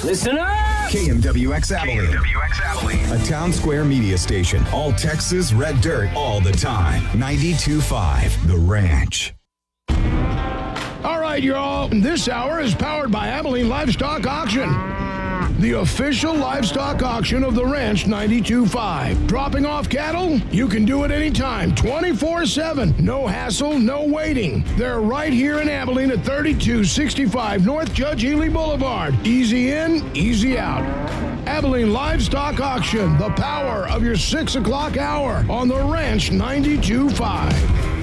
Listen up! KMWX Abilene. KMWX Abilene. A town square media station. All Texas red dirt all the time. 92.5 The Ranch. All right, y'all. This hour is powered by Abilene Livestock Auction, the official livestock auction of the Ranch 92.5. Dropping off cattle? You can do it anytime, 24/7. No hassle, no waiting. They're right here in Abilene at 3265 North Judge Ely Boulevard. Easy in, easy out. Abilene Livestock Auction, the power of your 6 o'clock hour on the Ranch 92.5.